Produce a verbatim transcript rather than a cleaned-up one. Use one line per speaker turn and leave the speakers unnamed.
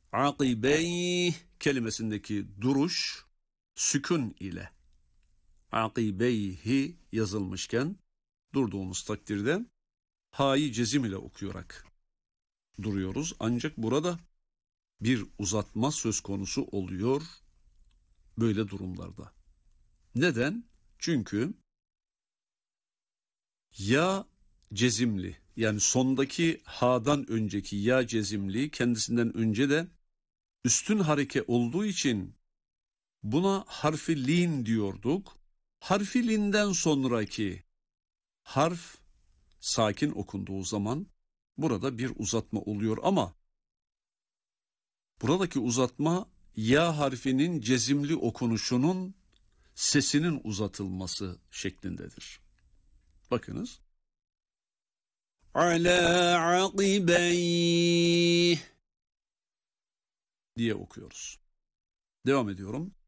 Akibeyh kelimesindeki duruş sükun ile akibeyhi yazılmışken durduğumuz takdirde ha'yı cezim ile okuyarak duruyoruz. Ancak burada bir uzatma söz konusu oluyor böyle durumlarda. Neden? Çünkü ya cezimli, yani sondaki ha'dan önceki ya cezimli, kendisinden önce de üstün hareke olduğu için buna harfi lin diyorduk. Harfi linden sonraki harf sakin okunduğu zaman burada bir uzatma oluyor ama buradaki uzatma ya harfinin cezimli okunuşunun sesinin uzatılması şeklindedir. Bakınız. Ala akibeyh diye okuyoruz. Devam ediyorum.